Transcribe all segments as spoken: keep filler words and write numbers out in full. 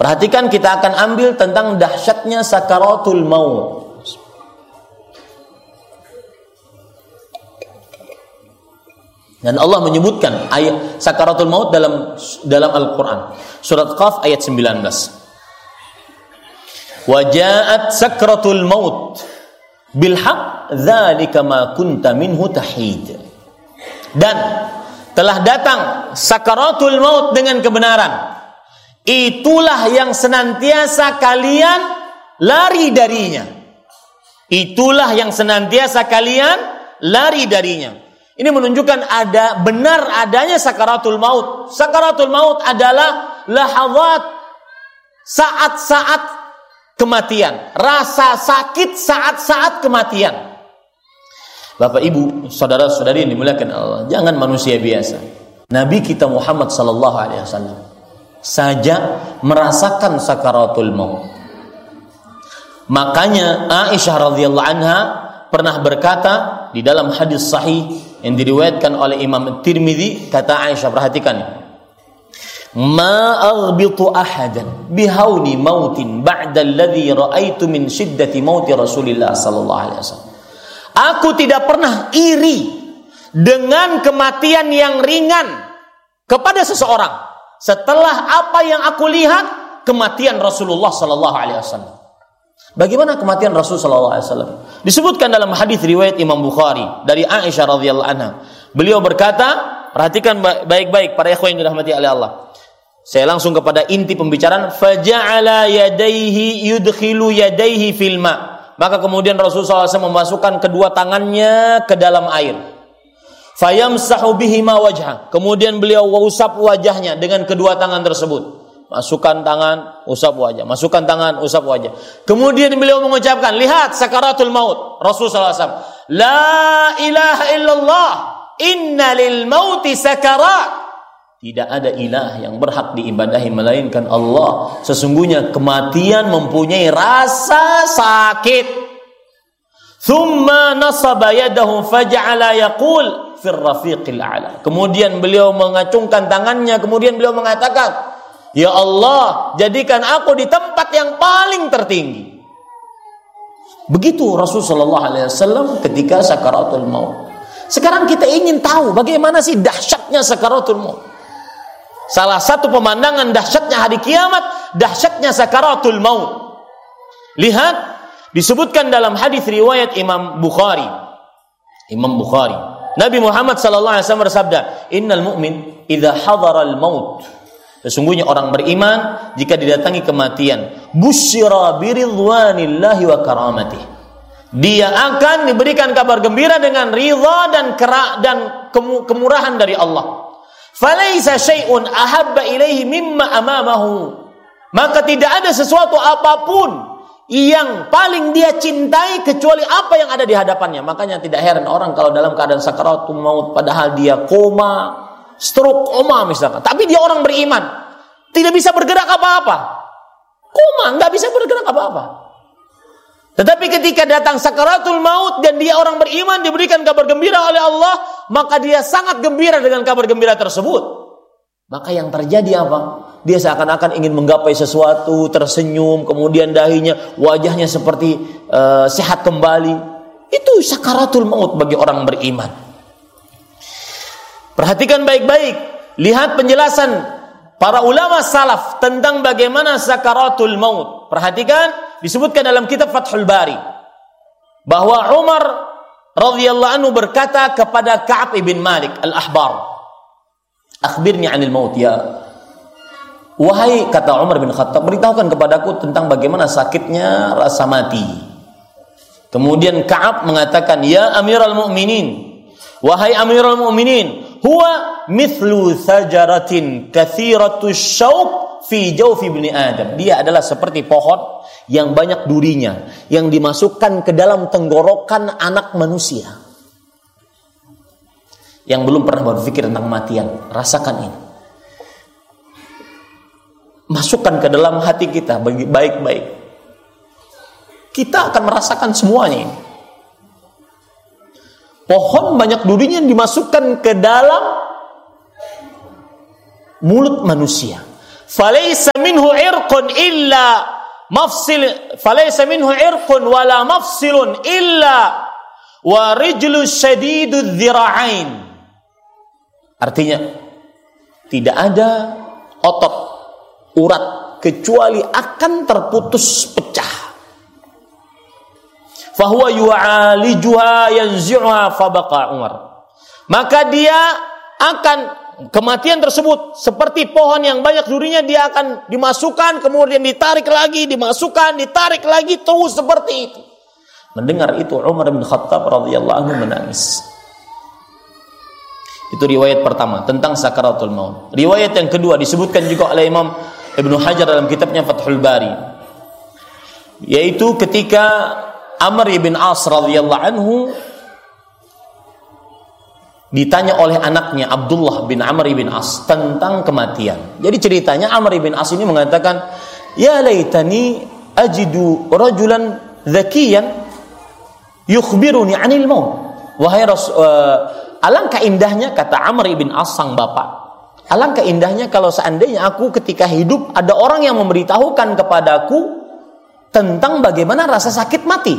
Perhatikan, kita akan ambil tentang dahsyatnya sakaratul maut. Dan Allah menyebutkan ayat sakaratul maut dalam dalam Al-Qur'an. Surat Qaf ayat sembilan belas. Wa ja'at sakratul maut bil haqq dzalika ma kunta minhu tahid. Dan telah datang sakaratul maut dengan kebenaran. Itulah yang senantiasa kalian lari darinya. Itulah yang senantiasa kalian lari darinya. Ini menunjukkan ada benar adanya sakaratul maut. Sakaratul maut adalah lahazat, saat-saat kematian, rasa sakit saat-saat kematian. Bapak Ibu, saudara-saudari yang dimuliakan Allah, jangan manusia biasa. Nabi kita Muhammad sallallahu alaihi wasallam saja merasakan sakaratul maut. Makanya Aisyah radhiyallahu anha pernah berkata di dalam hadis sahih yang diriwayatkan oleh Imam Tirmidzi, kata Aisyah, perhatikan, ma aghbitu ahadan bihauni mautin ba'da alladhi ra'aitu min shiddati mauti Rasulillah sallallahu alaihi wasallam. Aku tidak pernah iri dengan kematian yang ringan kepada seseorang setelah apa yang aku lihat kematian Rasulullah sallallahu alaihi wasallam. Bagaimana kematian Rasul sallallahu alaihi wasallam? Disebutkan dalam hadis riwayat Imam Bukhari dari Aisyah radhiyallahu anha. Beliau berkata, perhatikan baik-baik para ikhwan yang dirahmati oleh Allah. Saya langsung kepada inti pembicaraan, faja'ala yadayhi yudkhilu yadayhi fil ma. Maka kemudian Rasul sallallahu alaihi wasallam memasukkan kedua tangannya ke dalam air. Fayamsahu bihima wajha. Kemudian beliau usap wajahnya dengan kedua tangan tersebut. Masukkan tangan, usap wajah. Masukkan tangan, usap wajah. Kemudian beliau mengucapkan, lihat sakaratul maut. Rasul sallallahu alaihi wasallam, la ilaha illallah, inna lil mauti sakarat. Tidak ada ilah yang berhak diibadahi melainkan Allah. Sesungguhnya kematian mempunyai rasa sakit. Thumma nasaba yadahu faja'ala yaqul fir rafiqil a'la. Kemudian beliau mengacungkan tangannya, kemudian beliau mengatakan, ya Allah, jadikan aku di tempat yang paling tertinggi. Begitu Rasulullah sallallahu alaihi wasallam ketika sakaratul maut. Sekarang kita ingin tahu bagaimana sih dahsyatnya sakaratul maut. Salah satu pemandangan dahsyatnya hari kiamat, dahsyatnya sakaratul maut. Lihat, disebutkan dalam hadis riwayat Imam Bukhari. Imam Bukhari. Nabi Muhammad sallallahu alaihi wasallam bersabda, "Innal mu'min idza hadara al-maut." Sesungguhnya orang beriman jika didatangi kematian, busyira biridwanillahi wa karamatih. Dia akan diberikan kabar gembira dengan ridha dan kera dan kemurahan dari Allah. Falaisa syai'un ahabba ilaihi mimma amamahu. Maka tidak ada sesuatu apapun yang paling dia cintai kecuali apa yang ada di hadapannya. Makanya tidak heran orang kalau dalam keadaan sakaratul maut padahal dia koma, stroke, koma misalkan, tapi dia orang beriman, tidak bisa bergerak apa-apa, koma, nggak bisa bergerak apa-apa. Tetapi ketika datang sakaratul maut dan dia orang beriman diberikan kabar gembira oleh Allah, maka dia sangat gembira dengan kabar gembira tersebut. Maka yang terjadi apa? Dia seakan-akan ingin menggapai sesuatu, tersenyum, kemudian dahinya, wajahnya seperti uh, sehat kembali. Itu sakaratul maut bagi orang beriman. Perhatikan baik-baik, lihat penjelasan para ulama salaf tentang bagaimana sakaratul maut. Perhatikan, disebutkan dalam kitab Fathul Bari bahwa Umar radhiyallahu anhu berkata kepada Ka'ab ibn Malik al-Ahbar, "Akhbirni 'anil maut ya." Wahai, kata Umar bin Khattab, beritahukan kepadaku tentang bagaimana sakitnya rasa mati. Kemudian Ka'ab mengatakan, "Ya Amirul Mukminin, wahai Amirul Mukminin, huwa mithlu sajaratin kathiratus syauq fi jawfi ibni Adam." Dia adalah seperti pohon yang banyak durinya yang dimasukkan ke dalam tenggorokan anak manusia yang belum pernah berpikir tentang kematian. Rasakan ini. Masukkan ke dalam hati kita baik-baik. Kita akan merasakan semuanya ini. Pohon banyak durinya dimasukkan ke dalam mulut manusia. falaysa minhu irqun illa mafsil falaysa minhu irqun wala mafsilun illa wa rijlu syadidudz dzira'ain. Artinya tidak ada otot urat kecuali akan terputus pecah. Fahuwa yu'alijuha yanzi'uha fabaqa Umar. Maka dia akan, kematian tersebut seperti pohon yang banyak durinya, dia akan dimasukkan kemudian ditarik lagi, dimasukkan, ditarik lagi, terus seperti itu. Mendengar itu Umar bin Khattab radhiyallahu anhu menangis. Itu riwayat pertama tentang sakaratul maut. Riwayat yang kedua disebutkan juga oleh Imam Ibnu Hajar dalam kitabnya Fathul Bari, yaitu ketika Amr bin As radhiyallahu anhu ditanya oleh anaknya Abdullah bin Amr bin As tentang kematian. Jadi ceritanya Amr bin As ini mengatakan, "Ya laitani ajidu rajulan dzakiyan yukhbiruni 'anil maut." Wahai Rasul, uh, alangkah indahnya, kata Amr bin As sang bapak, alangkah indahnya kalau seandainya aku ketika hidup ada orang yang memberitahukan kepadaku tentang bagaimana rasa sakit mati.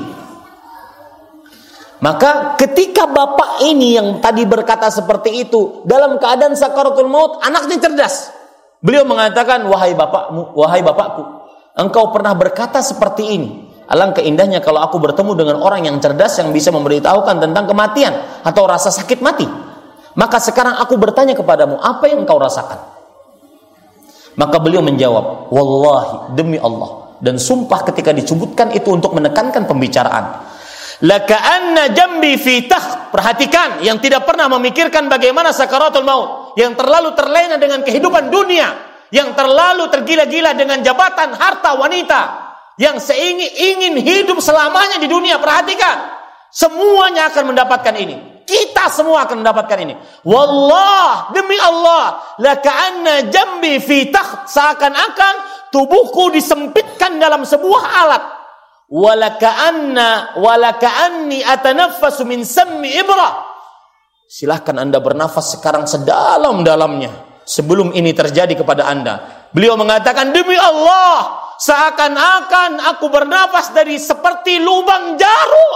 Maka ketika bapak ini yang tadi berkata seperti itu dalam keadaan sakaratul maut, anaknya cerdas. Beliau mengatakan, "Wahai bapakmu, wahai bapakku, engkau pernah berkata seperti ini. Alangkah indahnya kalau aku bertemu dengan orang yang cerdas yang bisa memberitahukan tentang kematian atau rasa sakit mati. Maka sekarang aku bertanya kepadamu, apa yang engkau rasakan?" Maka beliau menjawab, "Wallahi, demi Allah." Dan sumpah ketika disebutkan itu untuk menekankan pembicaraan. Laka'anna jambi fi takh. Perhatikan, yang tidak pernah memikirkan bagaimana sakaratul maut, yang terlalu terlena dengan kehidupan dunia, yang terlalu tergila-gila dengan jabatan, harta, wanita, yang seingin ingin hidup selamanya di dunia. Perhatikan, semuanya akan mendapatkan ini. Kita semua akan mendapatkan ini. Wallah, demi Allah, laka'anna jambi fi takh. Seakan-akan tubuhku disempitkan dalam sebuah alat. Walaka'anna walaka'anni atanaffasu min sammi ibrah. Silahkan Anda bernafas sekarang sedalam-dalamnya sebelum ini terjadi kepada Anda. Beliau mengatakan, demi Allah, seakan-akan aku bernafas dari seperti lubang jarum.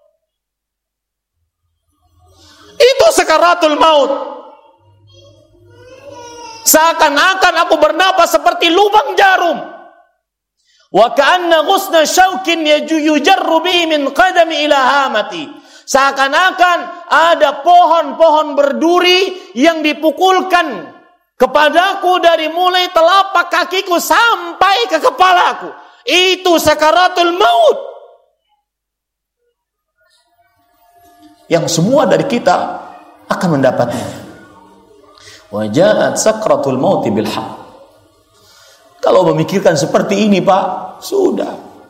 Itu sakaratul maut. Seakan-akan aku bernafas seperti lubang jarum. Wa ka'anna ghusna syaukin yujarru bihi min qadami ila hamati. Seakan-akan ada pohon-pohon berduri yang dipukulkan kepadaku dari mulai telapak kakiku sampai ke kepalaku. Itu sakaratul maut. Yang semua dari kita akan mendapatnya. Wa ja'at sakratul mauti bil haqq. Kalau memikirkan seperti ini, Pak, sudah.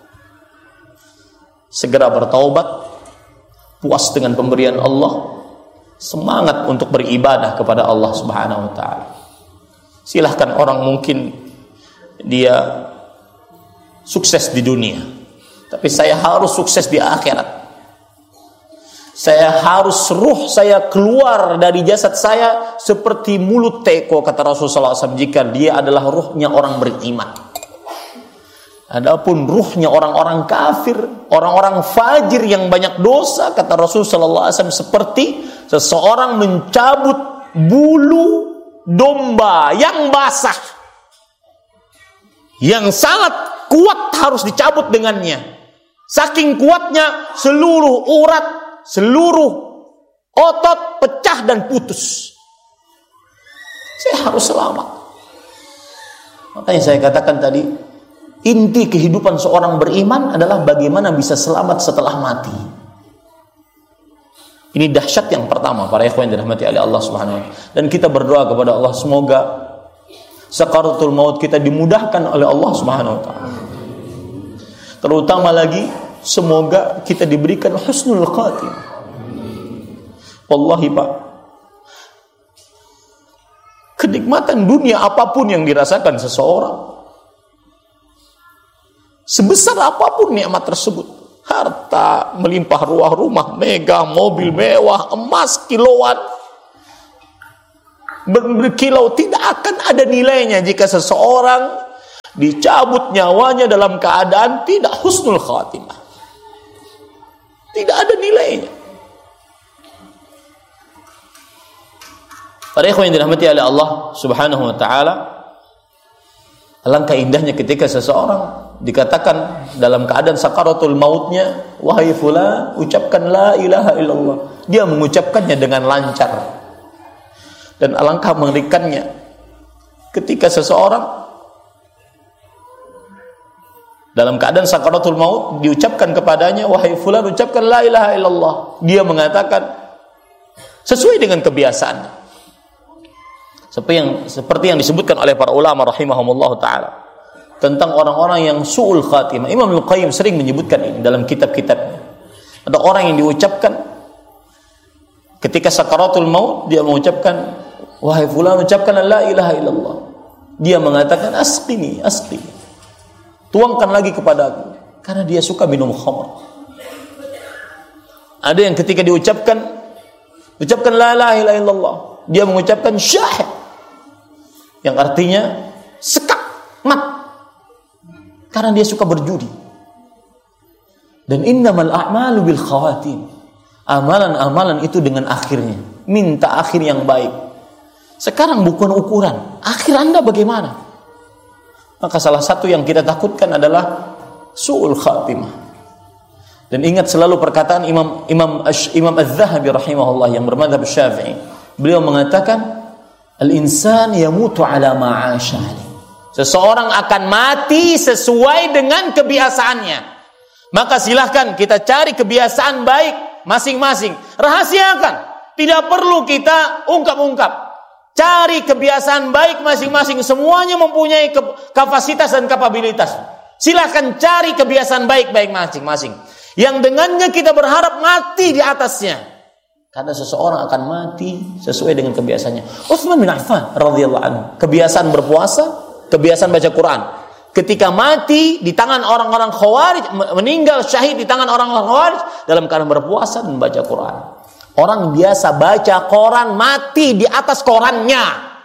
Segera bertaubat, puas dengan pemberian Allah, semangat untuk beribadah kepada Allah Subhanahu wa taala. Silahkan orang mungkin dia sukses di dunia, tapi saya harus sukses di akhirat. Saya harus ruh saya keluar dari jasad saya seperti mulut teko, kata Rasulullah shallallahu alaihi wasallam, jika dia adalah ruhnya orang beriman. Adapun ruhnya orang-orang kafir, orang-orang fajir yang banyak dosa, kata Rasulullah shallallahu alaihi wasallam, seperti seseorang mencabut bulu domba yang basah, yang sangat kuat harus dicabut dengannya. Saking kuatnya seluruh urat, seluruh otot pecah dan putus. Saya harus selamat. Makanya saya katakan tadi, inti kehidupan seorang beriman adalah bagaimana bisa selamat setelah mati. Ini dahsyat yang pertama, para ikhwan yang dirahmati oleh Allah Subhanahu wa taala. Dan kita berdoa kepada Allah semoga sakaratul maut kita dimudahkan oleh Allah Subhanahu wa taala. Terutama lagi semoga kita diberikan husnul khatimah. Wallahi Pak, kenikmatan dunia apapun yang dirasakan seseorang, sebesar apapun nikmat tersebut, harta melimpah ruah, rumah megah, mobil mewah, emas kiloan, berkilau, tidak akan ada nilainya jika seseorang dicabut nyawanya dalam keadaan tidak husnul khatimah. Tidak ada nilainya. Para ikhwan yang dirahmati oleh Allah Subhanahu wa taala, alangkah indahnya ketika seseorang dikatakan dalam keadaan sakaratul mautnya, wahai fulan, ucapkan la ilaha illallah. Dia mengucapkannya dengan lancar. Dan alangkah mengerikannya ketika seseorang dalam keadaan sakaratul maut diucapkan kepadanya, wahai fulan, ucapkan la ilaha illallah. Dia mengatakan sesuai dengan kebiasaannya. Seperti yang seperti yang disebutkan oleh para ulama rahimahumullah taala tentang orang-orang yang su'ul khatimah. Imam Al-Qayyim sering menyebutkan ini dalam kitab-kitabnya. Ada orang yang diucapkan ketika sakaratul maut, dia mengucapkan, wahai fulan, ucapkan la ilaha illallah. Dia mengatakan, asqini, asqini, tuangkan lagi kepadaku, karena dia suka minum khamr. Ada yang ketika diucapkan, ucapkan la ilaha illallah, dia mengucapkan syahid, yang artinya sekak, mat, karena dia suka berjudi. Dan innamal a'malu bil khawatim, amalan-amalan itu dengan akhirnya. Minta akhir yang baik. Sekarang bukan ukuran akhir Anda bagaimana. Maka salah satu yang kita takutkan adalah su'ul khatimah. Dan ingat selalu perkataan Imam Imam Imam Az-Zahabi rahimahullah yang bermadzhab Syafi'i. Beliau mengatakan, al-insan yamutu ala ma 'asha. Seseorang akan mati sesuai dengan kebiasaannya. Maka silahkan kita cari kebiasaan baik masing-masing. Rahasiakan. Tidak perlu kita ungkap-ungkap. Cari kebiasaan baik masing-masing. Semuanya mempunyai kapasitas dan kapabilitas. Silahkan cari kebiasaan baik-baik masing-masing, yang dengannya kita berharap mati di atasnya. Karena seseorang akan mati sesuai dengan kebiasaannya. Utsman bin Affan radhiyallahu anhu, kebiasaan berpuasa, kebiasaan baca Quran. Ketika mati di tangan orang-orang Khawarij, meninggal syahid di tangan orang-orang Khawarij dalam keadaan berpuasa dan baca Quran. Orang biasa baca Quran mati di atas Qurannya.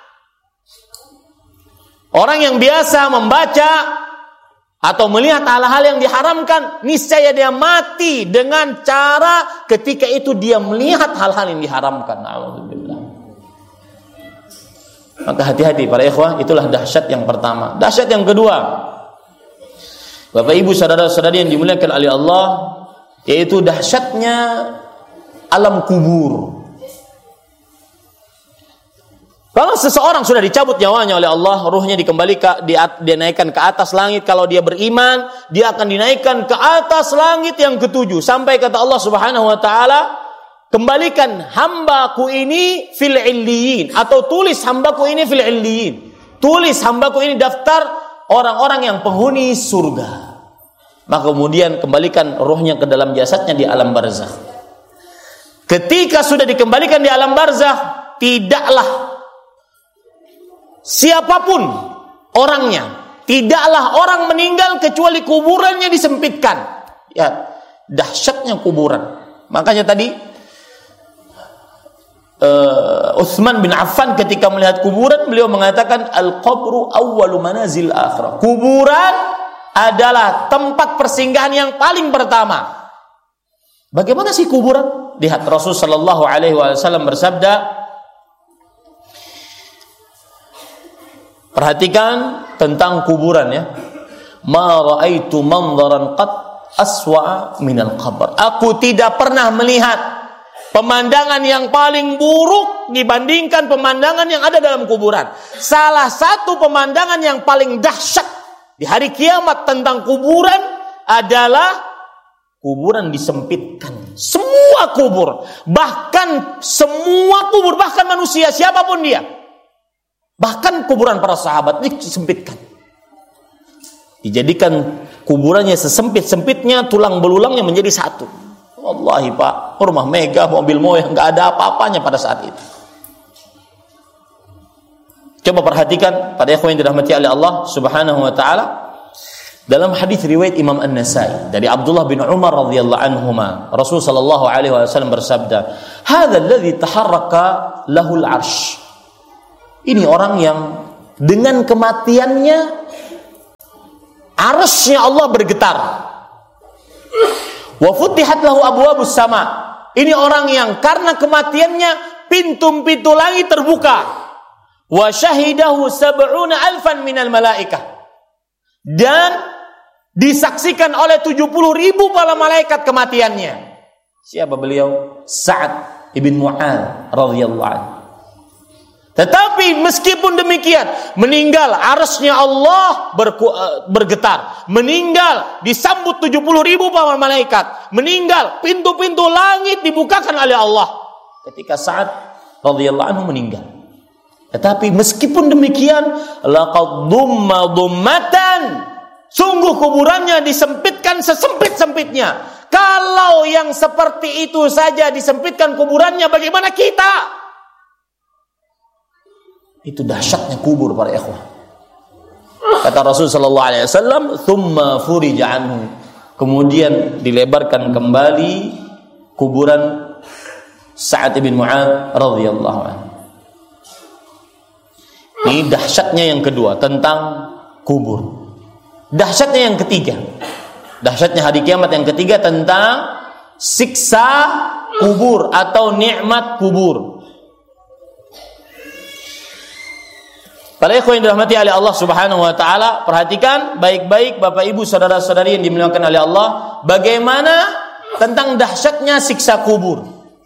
Orang yang biasa membaca atau melihat hal-hal yang diharamkan, niscaya dia mati dengan cara ketika itu dia melihat hal-hal yang diharamkan. Alhamdulillah. Maka hati-hati para ikhwah, itulah dahsyat yang pertama. Dahsyat yang kedua, Bapak Ibu saudara-saudari yang dimuliakan oleh Allah, yaitu dahsyatnya alam kubur. Kalau seseorang sudah dicabut nyawanya oleh Allah, ruhnya dikembalikan, dinaikkan ke atas langit. Kalau dia beriman, dia akan dinaikkan ke atas langit yang ketujuh. Sampai kata Allah Subhanahu wa taala, kembalikan hambaku ini fil illiyin, atau tulis hambaku ini fil illiyin. Tulis hambaku ini daftar orang-orang yang penghuni surga. Maka kemudian kembalikan ruhnya ke dalam jasadnya di alam barzakh. Ketika sudah dikembalikan di alam barzakh, tidaklah siapapun orangnya, tidaklah orang meninggal kecuali kuburannya disempitkan. Ya, dahsyatnya kuburan. Makanya tadi uh, Utsman bin Affan ketika melihat kuburan, beliau mengatakan al-qabru awwalu manazil akhirah. Kuburan adalah tempat persinggahan yang paling pertama. Bagaimana sih kuburan? Lihat, Rasul sallallahu alaihi wasallam bersabda, perhatikan tentang kuburan ya. Ma ra'aitu manzaran qad aswa minal qabr. Aku tidak pernah melihat pemandangan yang paling buruk dibandingkan pemandangan yang ada dalam kuburan. Salah satu pemandangan yang paling dahsyat di hari kiamat tentang kuburan adalah kuburan disempitkan. Semua kubur, bahkan semua kubur, bahkan manusia siapapun dia. Bahkan kuburan para sahabat disempitkan. Dijadikan kuburannya sesempit-sempitnya, tulang belulangnya menjadi satu. Wallahi Pak, rumah megah, mobil mewah, nggak ada apa-apanya pada saat itu. Coba perhatikan pada ikhwan yang dirahmati oleh Allah Subhanahu wa taala. Dalam hadis riwayat Imam An-Nasai dari Abdullah bin Umar radhiyallahu anhuma, Rasul sallallahu alaihi wasallam bersabda, "Hadzal ladzi taharraka lahul 'arsy." Ini orang yang dengan kematiannya arsy-Nya Allah bergetar. Wa futihat lahu abwabus sama. Ini orang yang karena kematiannya pintu-pintu langit terbuka. Wa syahidahu sab'una alfan minal malaikah. Dan disaksikan oleh tujuh puluh ribu para malaikat kematiannya. Siapa beliau? Sa'ad ibn Mu'adz radhiyallahu anhu. Tetapi meskipun demikian, meninggal arsy-Nya Allah bergetar. Meninggal disambut tujuh puluh ribu para malaikat. Meninggal pintu-pintu langit dibukakan oleh Allah. Ketika Sa'ad radhiyallahu anhu meninggal. Tetapi meskipun demikian, laqad dhumma dhummatan. Sungguh kuburannya disempitkan sesempit-sempitnya. Kalau yang seperti itu saja disempitkan kuburannya, bagaimana kita? Itu dahsyatnya kubur para ikhwah. Kata Rasul sallallahu alaihi wasallam, "Tsumma furija anhu." Kemudian dilebarkan kembali kuburan Sa'ad bin Mu'adz radhiyallahu anhu. Ini dahsyatnya yang kedua tentang kubur. Dahsyatnya yang ketiga. Dahsyatnya hari kiamat yang ketiga tentang siksa kubur atau nikmat kubur. Para ikhwan yang dirahmati oleh Allah Subhanahu wa taala, perhatikan baik-baik Bapak Ibu saudara-saudari yang dimuliakan oleh Allah, bagaimana tentang dahsyatnya siksa kubur.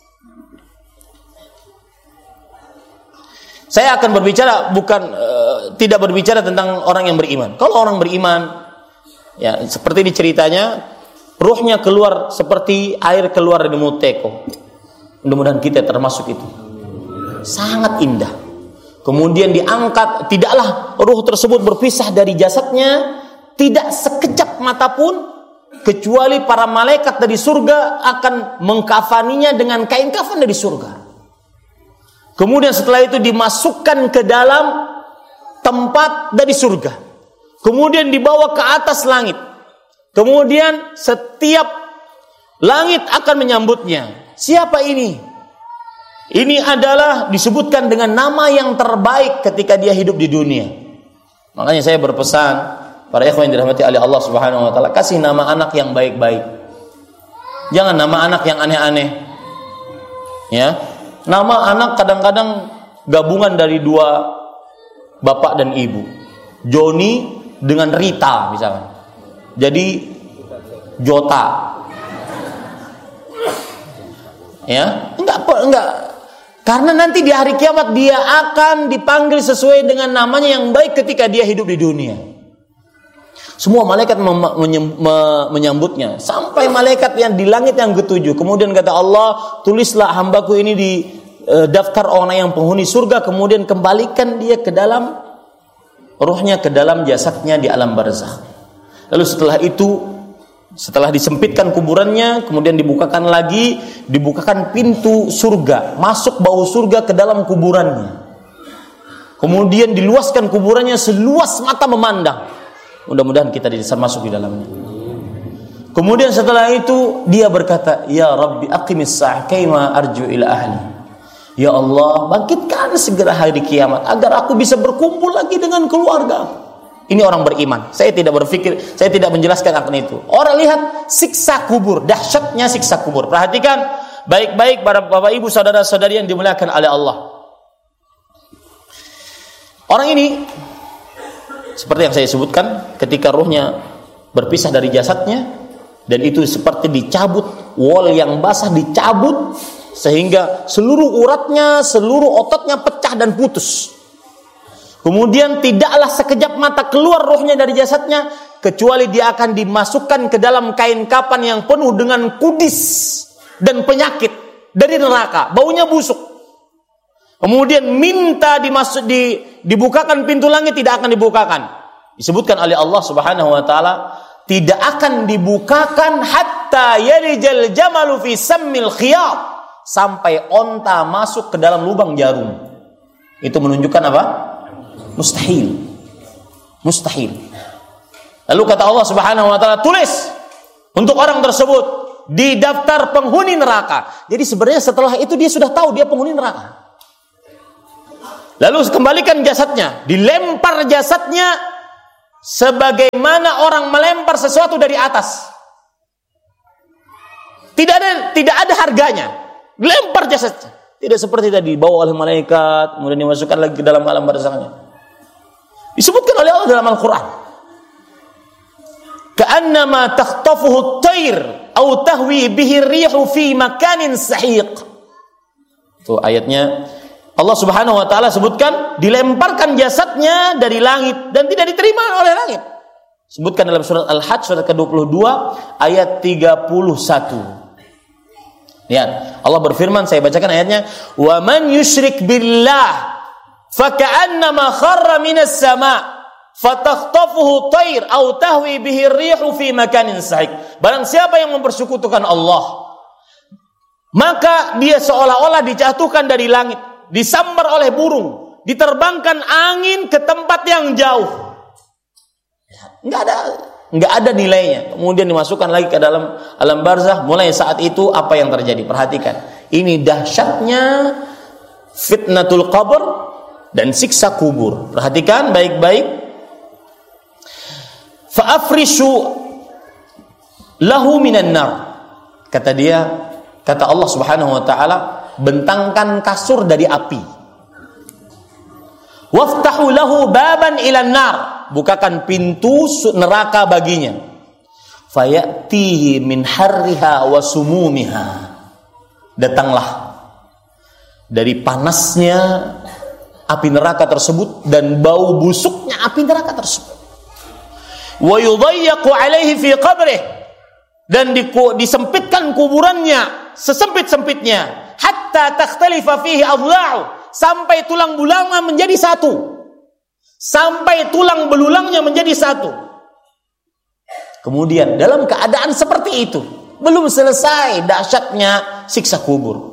Saya akan berbicara bukan uh, tidak berbicara tentang orang yang beriman. Kalau orang beriman, ya seperti di ceritanya, ruhnya keluar seperti air keluar dari mulut teko. Mudah-mudahan kita termasuk itu. Sangat indah. Kemudian diangkat, tidaklah ruh tersebut berpisah dari jasadnya, tidak sekejap mata pun, kecuali para malaikat dari surga akan mengkafaninya dengan kain kafan dari surga. Kemudian setelah itu dimasukkan ke dalam tempat dari surga. Kemudian dibawa ke atas langit. Kemudian setiap langit akan menyambutnya. Siapa ini? Ini adalah disebutkan dengan nama yang terbaik ketika dia hidup di dunia. Makanya saya berpesan para ikhwan yang dirahmati oleh Allah Subhanahu wa taala, kasih nama anak yang baik-baik. Jangan nama anak yang aneh-aneh. Ya. Nama anak kadang-kadang gabungan dari dua bapak dan ibu. Joni dengan Rita misalnya. Jadi Jota. Ya, enggak enggak karena nanti di hari kiamat dia akan dipanggil sesuai dengan namanya yang baik ketika dia hidup di dunia. Semua malaikat menyambutnya. Sampai malaikat yang di langit yang ketujuh. Kemudian kata Allah, tulislah hambaku ini di e, daftar orang yang penghuni surga. Kemudian kembalikan dia ke dalam ruhnya, ke dalam jasadnya di alam barzakh. Lalu setelah itu, setelah disempitkan kuburannya, kemudian dibukakan lagi, dibukakan pintu surga, masuk bau surga ke dalam kuburannya. Kemudian diluaskan kuburannya seluas mata memandang. Mudah-mudahan kita bisa masuk di dalamnya. Kemudian setelah itu dia berkata, "Ya Rabbi aqimis sa'ah kaima arju ila ahli." Ya Allah, bangkitkan segera hari kiamat agar aku bisa berkumpul lagi dengan keluarga. Ini orang beriman. Saya tidak berpikir, saya tidak menjelaskan akan itu. Orang lihat siksa kubur, dahsyatnya siksa kubur. Perhatikan baik-baik para Bapak Ibu saudara-saudari yang dimuliakan oleh Allah. Orang ini seperti yang saya sebutkan, ketika ruhnya berpisah dari jasadnya, dan itu seperti dicabut, wol yang basah dicabut, sehingga seluruh uratnya, seluruh ototnya pecah dan putus. Kemudian tidaklah sekejap mata keluar ruhnya dari jasadnya, kecuali dia akan dimasukkan ke dalam kain kafan yang penuh dengan kudis dan penyakit dari neraka, baunya busuk. Kemudian minta dimasuk di, dibukakan pintu langit, tidak akan dibukakan. Disebutkan oleh Allah Subhanahu wa taala, tidak akan dibukakan hatta yalijal jamalu fi sammil khiyat, sampai onta masuk ke dalam lubang jarum. Itu menunjukkan apa? Mustahil. Mustahil. Lalu kata Allah Subhanahu wa taala, tulis untuk orang tersebut di daftar penghuni neraka. Jadi sebenarnya setelah itu dia sudah tahu dia penghuni neraka. Lalu kembalikan jasadnya, dilempar jasadnya sebagaimana orang melempar sesuatu dari atas. Tidak ada tidak ada harganya. Lempar jasadnya. Tidak seperti tadi dibawa oleh malaikat, kemudian dimasukkan lagi ke dalam alam barzahnya. Disebutkan oleh Allah dalam Al-Qur'an. Ka'annama takhtafuhu at-tayr aw tahwi bihi ar-rihu fi makanin sahiq. Itu ayatnya Allah Subhanahu wa taala sebutkan dilemparkan jasadnya dari langit dan tidak diterima oleh langit. Sebutkan dalam surat Al-Hajj surat ke dua puluh dua ayat tiga puluh satu. Lihat, Allah berfirman, saya bacakan ayatnya, "Wa man yusyrik billah faka'annama kharra minas sama' fatakhtafuhu tayr aw tahwi bihi ar-rihu fi makanin sahiq." Barang siapa yang mempersekutukan Allah, maka dia seolah-olah dijatuhkan dari langit, disambar oleh burung, diterbangkan angin ke tempat yang jauh. Enggak ada enggak ada nilainya. Kemudian dimasukkan lagi ke dalam alam barzah. Mulai saat itu apa yang terjadi? Perhatikan. Ini dahsyatnya fitnatul qabr dan siksa kubur. Perhatikan baik-baik. Fa afrishu lahu minan nar. Kata dia, kata Allah Subhanahu wa taala, bentangkan kasur dari api. Waftahu lahu baban ilan nar. Bukakan pintu neraka baginya. Fayatihi min harriha wa sumumiha. Datanglah dari panasnya api neraka tersebut dan bau busuknya api neraka tersebut. Wa yudayyaqu alaihi fi qabrih. Dan disempitkan kuburannya sesempit-sempitnya. Hatta takhtalifa fihi adla'u. Sampai tulang belulangnya menjadi satu. Sampai tulang belulangnya menjadi satu. Kemudian dalam keadaan seperti itu, belum selesai dahsyatnya siksa kubur.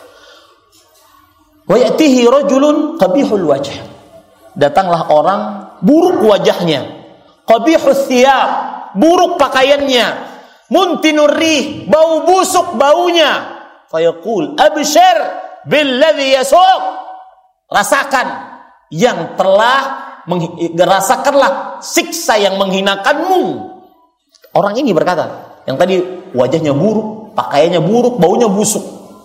Wa ya'tihi rajulun qabihul wajh. Datanglah orang buruk wajahnya, qabihus thiyab, buruk pakaiannya, muntinur rih, bau busuk baunya. Fayaqul abshir billadhi yasuq. Rasakan yang telah rasakanlah siksa yang menghinakanmu. Orang ini berkata, yang tadi wajahnya buruk, pakaiannya buruk, baunya busuk.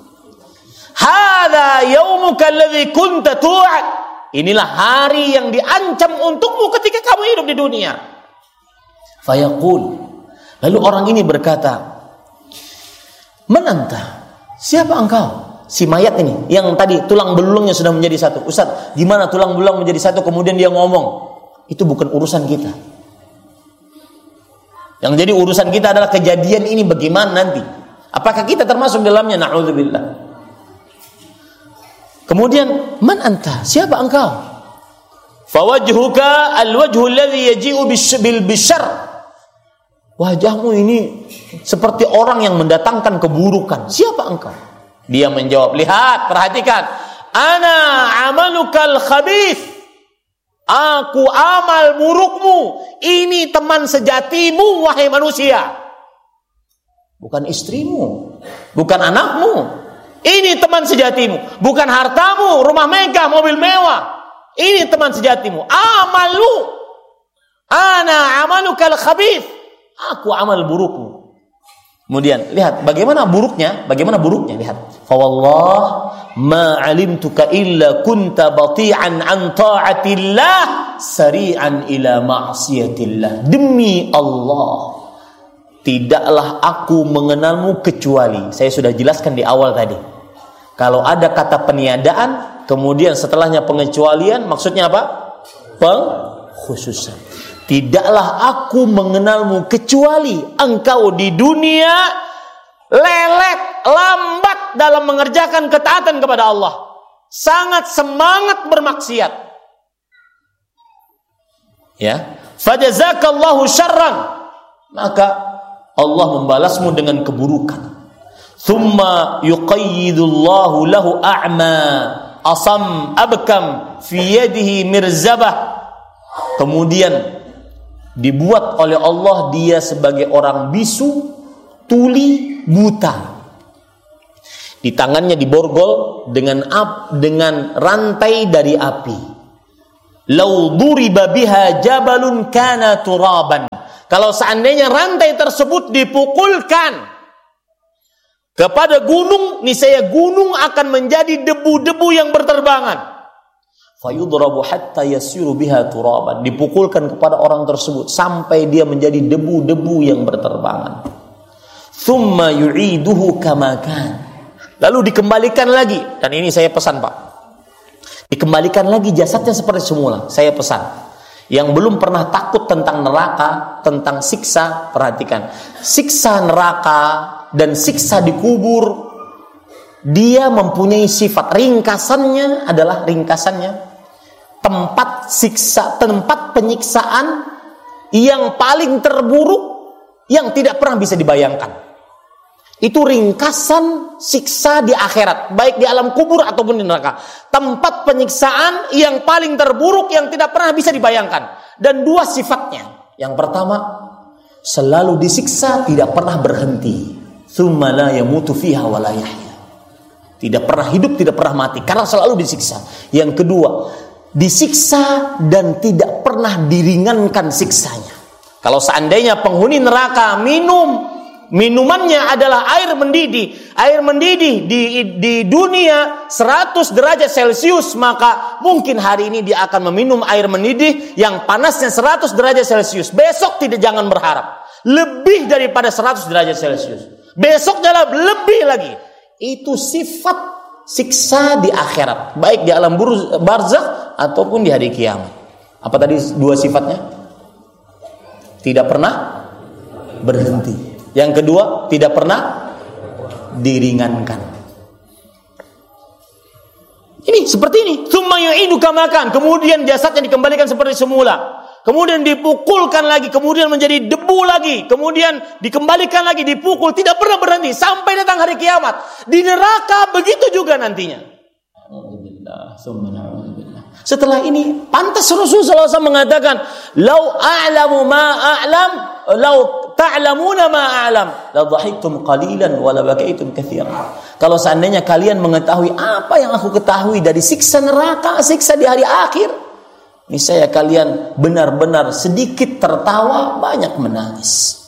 Hadza yaumuka alladzi kunta tu'ad. Inilah hari yang diancam untukmu ketika kamu hidup di dunia. Fayaqul. Lalu orang ini berkata, "Man anta? Siapa engkau?" Si mayat ini, yang tadi tulang belulangnya sudah menjadi satu. Ustaz, gimana tulang belulang menjadi satu kemudian dia ngomong? Itu bukan urusan kita. Yang jadi urusan kita adalah kejadian ini bagaimana nanti. Apakah kita termasuk dalamnya? Na'udzubillah. Kemudian, man anta? Siapa engkau? Fawajhuka alwajhu alladhi yaji'u bil bishar. Wajahmu ini seperti orang yang mendatangkan keburukan. Siapa engkau? Dia menjawab, lihat, perhatikan. Ana amalukal khabith. Aku amal burukmu. Ini teman sejatimu, wahai manusia. Bukan istrimu. Bukan anakmu. Ini teman sejatimu. Bukan hartamu, rumah megah, mobil mewah. Ini teman sejatimu. Amalu. Ana amalukal khabith. Aku amal burukmu. Kemudian lihat bagaimana buruknya, bagaimana buruknya lihat. Fa wallah ma 'alimtuka illa kunta bati'an an ta'atillah sari'an ila ma'siyatillah. Demi Allah, tidaklah aku mengenalmu kecuali, saya sudah jelaskan di awal tadi. Kalau ada kata peniadaan, kemudian setelahnya pengecualian, maksudnya apa? Pengkhususan. Tidaklah aku mengenalmu kecuali engkau di dunia lelet, lambat dalam mengerjakan ketaatan kepada Allah. Sangat semangat bermaksiat. Ya, fajazakallahu syarran. Maka Allah membalasmu dengan keburukan. Thumma yuqayyidullahu lahu a'ma asam abkam fi yadihi mirzabah. Kemudian dibuat oleh Allah dia sebagai orang bisu, tuli, buta. Di tangannya diborgol dengan ap, dengan rantai dari api. Lau duriba biha jabalun kana turaban. Kalau seandainya rantai tersebut dipukulkan kepada gunung, niscaya gunung akan menjadi debu-debu yang berterbangan. Fayudrabu hatta yasiru biha turaban. Dipukulkan kepada orang tersebut sampai dia menjadi debu-debu yang berterbangan. Thumma yu'iduhu kama kan. Lalu dikembalikan lagi, dan ini saya pesan Pak, dikembalikan lagi jasadnya seperti semula. Saya pesan, yang belum pernah takut tentang neraka, tentang siksa, perhatikan, siksa neraka dan siksa di kubur, dia mempunyai sifat. Ringkasannya adalah ringkasannya tempat siksa, tempat penyiksaan yang paling terburuk yang tidak pernah bisa dibayangkan. Itu ringkasan siksa di akhirat, baik di alam kubur ataupun di neraka. Tempat penyiksaan yang paling terburuk yang tidak pernah bisa dibayangkan. Dan dua sifatnya. Yang pertama, selalu disiksa, tidak pernah berhenti. Tsumma la yamutu fiha wa la yahya. Tidak pernah hidup, tidak pernah mati, karena selalu disiksa. Yang kedua, disiksa dan tidak pernah diringankan siksanya. Kalau seandainya penghuni neraka minum, minumannya adalah air mendidih. Air mendidih di, di dunia seratus derajat Celcius, maka mungkin hari ini dia akan meminum air mendidih yang panasnya seratus derajat Celcius. Besok tidak, jangan berharap lebih daripada seratus derajat Celcius. Besok adalah lebih lagi. Itu sifat siksa di akhirat, baik di alam barzakh ataupun di hari kiamat. Apa tadi dua sifatnya? Tidak pernah berhenti. Yang kedua, tidak pernah diringankan. Ini seperti ini. Tsumma yu'idu kama kan. Kemudian jasadnya dikembalikan seperti semula. Kemudian dipukulkan lagi, kemudian menjadi debu lagi, kemudian dikembalikan lagi, dipukul, tidak pernah berhenti sampai datang hari kiamat. Di neraka begitu juga nantinya. Setelah ini, pantas Rasulullah shallallahu alaihi wasallam mengatakan, "Lau a'lamu ma a'lam, lau ta'lamuna ma a'lam, la dhahiktum qalilan wa la bakaitum katsiran." Kalau seandainya kalian mengetahui apa yang aku ketahui dari siksa neraka, siksa di hari akhir, niscaya kalian benar-benar sedikit tertawa, banyak menangis.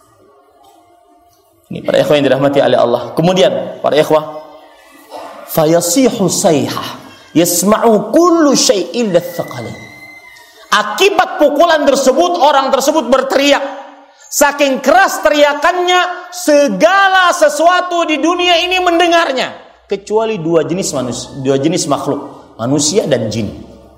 Ini para ikhwah yang dirahmati oleh Allah. Kemudian para ikhwah, fayasihu sayhah yasma'u kullu syai'in illa. Akibat pukulan tersebut, orang tersebut berteriak. Saking keras teriakannya, segala sesuatu di dunia ini mendengarnya, kecuali dua jenis manusia, dua jenis makhluk, manusia dan jin.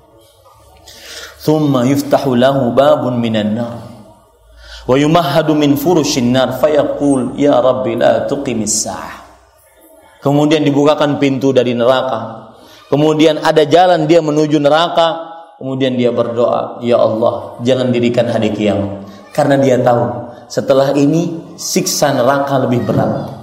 Thumma yuftahu lahu babun minan nar wa yumahhadu min furushin nar fayaqul ya rabbi la tuqimis sa'ah. Kemudian dibukakan pintu dari neraka. Kemudian ada jalan dia menuju neraka. Kemudian dia berdoa, ya Allah, jangan dirikan hari kiamat. Karena dia tahu setelah ini siksa neraka lebih berat.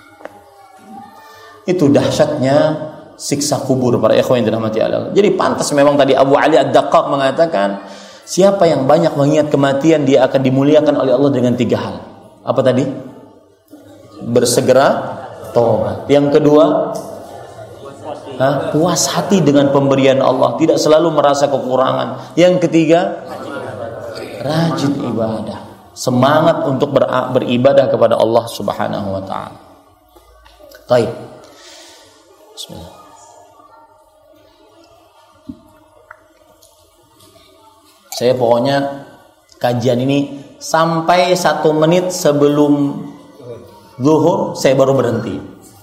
Itu dahsyatnya siksa kubur para ikhwan yang dirahmati Allah. Jadi pantas memang tadi Abu Ali Ad-Daqqaq mengatakan, siapa yang banyak mengingat kematian, dia akan dimuliakan oleh Allah dengan tiga hal. Apa tadi? Bersegera taubat. Yang kedua, ha? puas hati dengan pemberian Allah, tidak selalu merasa kekurangan. Yang ketiga, rajin ibadah, semangat untuk ber- beribadah kepada Allah Subhanahu wa taala. Baik. Bismillah. Saya pokoknya kajian ini sampai satu menit sebelum zuhur saya baru berhenti.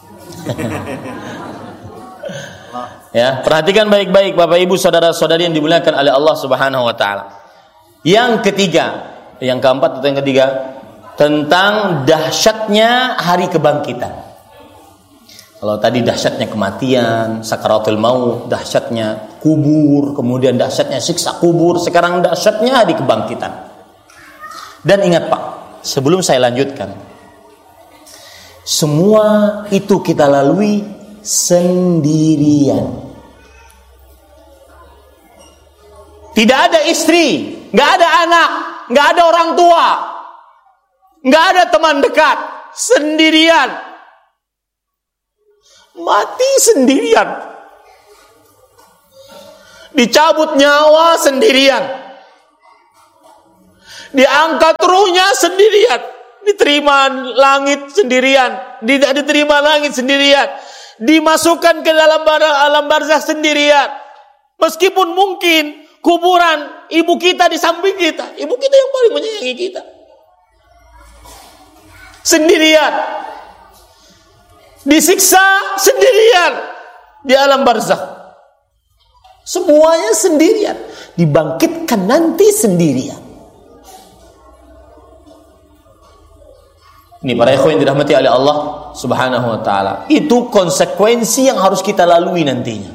Ya, perhatikan baik-baik Bapak Ibu saudara-saudari yang dimuliakan oleh Allah Subhanahu wa taala. Yang ketiga, yang keempat atau yang ketiga, tentang dahsyatnya hari kebangkitan. Kalau tadi dahsyatnya kematian, sakaratul maut, dahsyatnya kubur, kemudian dahsyatnya siksa kubur, sekarang dahsyatnya hari kebangkitan. Dan ingat Pak, sebelum saya lanjutkan, semua itu kita lalui sendirian. Tidak ada istri, nggak ada anak, nggak ada orang tua, nggak ada teman dekat, sendirian. mati sendirian. Dicabut nyawa sendirian. Diangkat ruhnya sendirian. Diterima langit sendirian. Tidak diterima langit sendirian. Dimasukkan ke dalam alam barzakh sendirian. Meskipun mungkin kuburan ibu kita di samping kita. Ibu kita yang paling menyayangi kita. Sendirian. Disiksa sendirian di alam barzakh. Semuanya sendirian. Dibangkitkan nanti sendirian. Ini para ikhwan yang dirahmati oleh Allah Subhanahu wa taala. Itu konsekuensi yang harus kita lalui nantinya.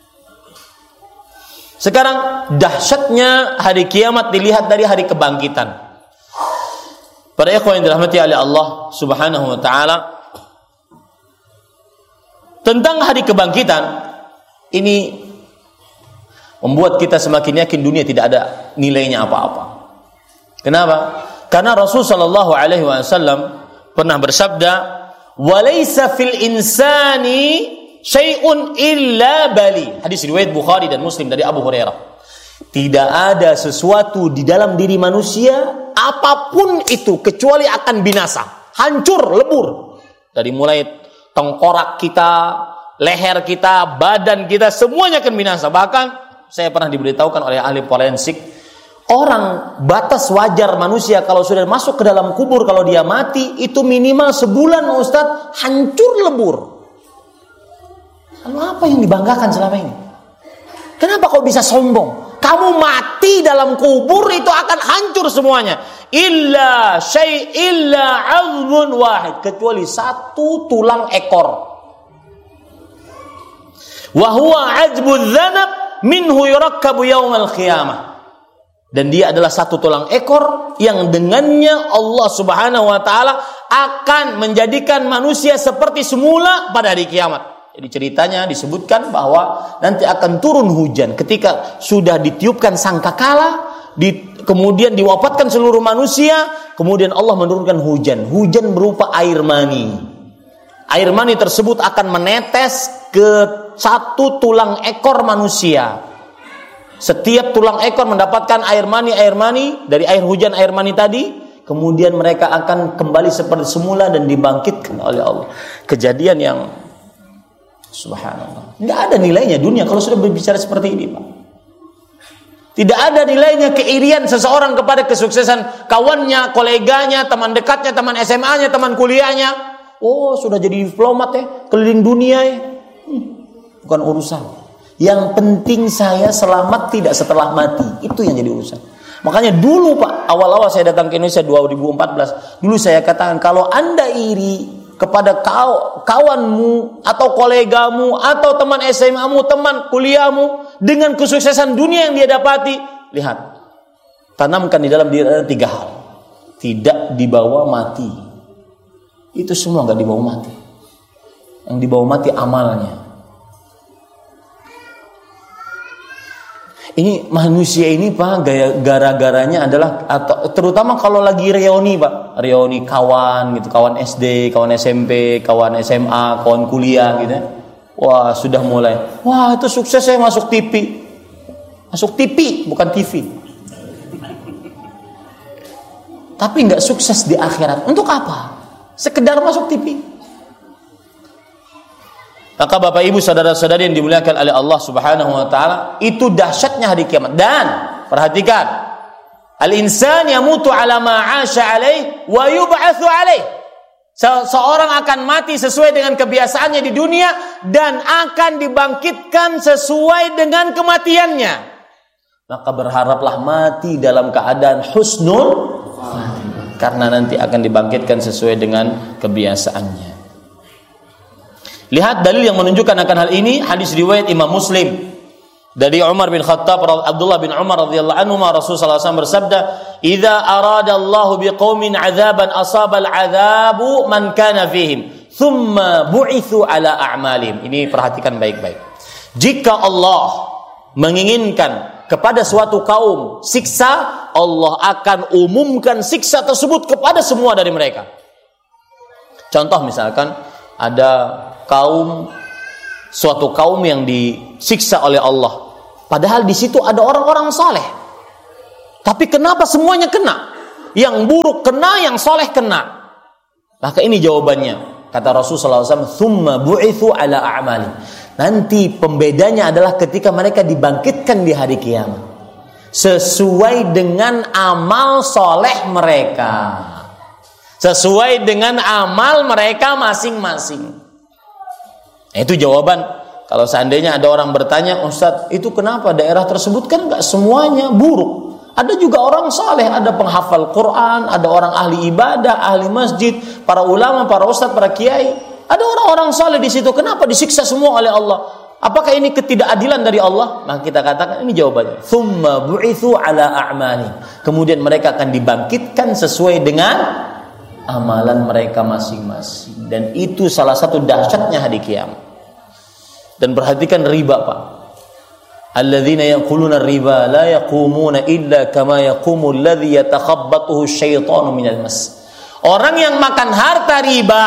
Sekarang dahsyatnya hari kiamat dilihat dari hari kebangkitan. Para ikhwan yang dirahmati oleh Allah Subhanahu wa taala, tentang hari kebangkitan ini membuat kita semakin yakin dunia tidak ada nilainya apa-apa. Kenapa? Karena Rasul sallallahu alaihi wasallam pernah bersabda, "Walaysa fil insani syai'un illa bali." Hadis riwayat Bukhari dan Muslim dari Abu Hurairah. Tidak ada sesuatu di dalam diri manusia apapun itu kecuali akan binasa, hancur, lebur. Dari mulai tengkorak kita, leher kita, badan kita, semuanya akan binasa. Bahkan saya pernah diberitahukan oleh ahli forensik, orang batas wajar manusia kalau sudah masuk ke dalam kubur, kalau dia mati itu minimal sebulan, Ustaz, hancur lebur. Lalu apa yang dibanggakan selama ini? Kenapa kau bisa sombong? Kamu mati dalam kubur itu akan hancur semuanya. Illa syai' illa 'azmun wahid, kecuali satu tulang ekor. Wa huwa 'azbudz dzanab minhu yurakkabu yaumal qiyamah. Dan dia adalah satu tulang ekor yang dengannya Allah Subhanahu wa taala akan menjadikan manusia seperti semula pada hari kiamat. Jadi ceritanya disebutkan bahwa nanti akan turun hujan ketika sudah ditiupkan sangkakala, di, kemudian diwafatkan seluruh manusia, kemudian Allah menurunkan hujan. Hujan berupa air mani. Air mani tersebut akan menetes ke satu tulang ekor manusia. Setiap tulang ekor mendapatkan air mani, air mani dari air hujan, air mani tadi, kemudian mereka akan kembali seperti semula dan dibangkitkan oleh Allah. Kejadian yang subhanallah, nggak ada nilainya dunia kalau sudah berbicara seperti ini, Pak. Tidak ada nilainya keirian seseorang kepada kesuksesan kawannya, koleganya, teman dekatnya, teman S M A-nya, teman kuliahnya. Oh, sudah jadi diplomat ya, keliling dunia ya. Hmm, bukan urusan. Yang penting saya selamat tidak setelah mati. Itu yang jadi urusan. Makanya dulu, Pak, awal-awal saya datang ke Indonesia dua ribu empat belas, dulu saya katakan kalau Anda iri kepada kau, kawanmu atau kolegamu atau teman S M A-mu, teman kuliahmu dengan kesuksesan dunia yang dia dapati, lihat, tanamkan di dalam diri ada tiga hal. Tidak dibawa mati. Itu semua enggak dibawa mati. Yang dibawa mati amalnya. Ini manusia ini, Pak, gara-garanya adalah, atau terutama kalau lagi reuni, Pak, reuni kawan gitu, kawan S D, kawan S M P, kawan S M A, kawan kuliah gitu. Wah, sudah mulai. Wah, itu sukses saya masuk T V. Masuk T V, bukan T V. Tapi enggak sukses di akhirat. Untuk apa? Sekedar masuk T V. Maka Bapak Ibu saudara-saudari yang dimuliakan oleh Allah Subhanahu wa taala, itu dahsyatnya hari kiamat. Dan perhatikan, al-insan yamutu ala ma 'asha alaih wa yub'atsu alaih. Seseorang akan mati sesuai dengan kebiasaannya di dunia dan akan dibangkitkan sesuai dengan kematiannya. Maka berharaplah mati dalam keadaan husnul khatimah, karena nanti akan dibangkitkan sesuai dengan kebiasaannya. Lihat dalil yang menunjukkan akan hal ini, hadis riwayat Imam Muslim dari Umar bin Khattab, Abdullah bin Umar radhiyallahu anhu, Rasulullah sallallahu alaihi wasallam bersabda, "Idza arada Allahu biqaumin 'adzaban asaba al-'adzabu man kana fihim, thumma bu'itsu ala a'malihim." Ini perhatikan baik-baik. Jika Allah menginginkan kepada suatu kaum siksa, Allah akan umumkan siksa tersebut kepada semua dari mereka. Contoh misalkan ada kaum suatu kaum yang disiksa oleh Allah. Padahal di situ ada orang-orang saleh. Tapi kenapa semuanya kena? Yang buruk kena, yang soleh kena. Maka ini jawabannya. Kata Rasulullah shallallahu alaihi wasallam, "Tsumma bu'itsu ala a'mali." Nanti pembedanya adalah ketika mereka dibangkitkan di hari kiamat sesuai dengan amal soleh mereka, sesuai dengan amal mereka masing-masing. Itu jawaban. Kalau seandainya ada orang bertanya, "Ustaz, itu kenapa daerah tersebut kan enggak semuanya buruk? Ada juga orang saleh, ada penghafal Quran, ada orang ahli ibadah, ahli masjid, para ulama, para ustaz, para kiai. Ada orang-orang saleh di situ. Kenapa disiksa semua oleh Allah? Apakah ini ketidakadilan dari Allah?" Maka kita katakan ini jawabannya. Tsumma bu'itsu ala a'mali. Kemudian mereka akan dibangkitkan sesuai dengan amalan mereka masing-masing. Dan itu salah satu dahsyatnya hari kiamat. Dan perhatikan riba, Pak. Alladzina yaquluna riba la yaqumuna illa kama yaqumu alladhi yatakhabbathu asyaitanu minal mas. Orang yang makan harta riba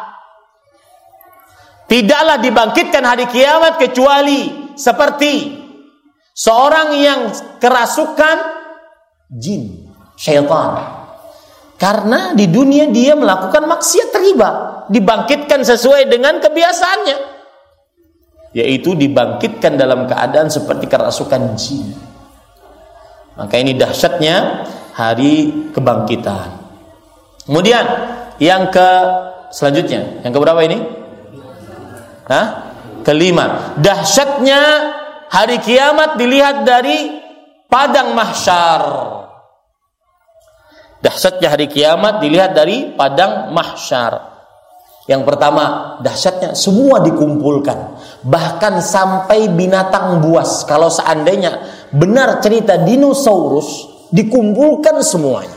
tidaklah dibangkitkan hari kiamat kecuali seperti seorang yang kerasukan jin, syaitan. Karena di dunia dia melakukan maksiat riba, dibangkitkan sesuai dengan kebiasaannya, yaitu dibangkitkan dalam keadaan seperti kerasukan jin. Maka ini dahsyatnya hari kebangkitan. Kemudian yang ke selanjutnya, yang keberapa ini? Hah? Kelima. Dahsyatnya hari kiamat dilihat dari padang mahsyar. Dahsyatnya hari kiamat dilihat dari padang mahsyar. Yang pertama, dahsyatnya semua dikumpulkan. Bahkan sampai binatang buas. Kalau seandainya benar cerita dinosaurus, dikumpulkan semuanya.